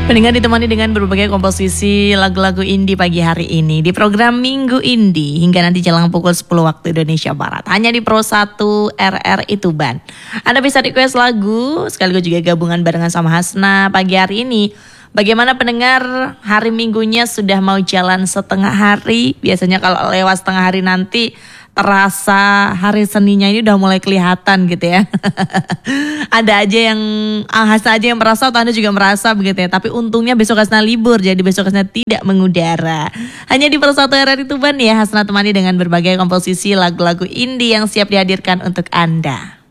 Pendengar ditemani dengan berbagai komposisi lagu-lagu indie pagi hari ini di program Minggu Indie hingga nanti jelang pukul 10 waktu Indonesia Barat. Hanya di Pro 1 RRI Tuban. Anda bisa request lagu sekaligus juga gabungan barengan sama Hasna pagi hari ini. Bagaimana pendengar, hari Minggunya sudah mau jalan setengah hari? Biasanya kalau lewat setengah hari nanti terasa hari Seninnya ini udah mulai kelihatan gitu ya. Ada aja yang Hasna aja yang merasa atau Anda juga merasa begitu ya. Tapi untungnya besok Hasna libur, jadi besok Hasna tidak mengudara. Hanya di Pro 1 RRI Tuban ya, Hasna temani dengan berbagai komposisi lagu-lagu indie yang siap dihadirkan untuk Anda.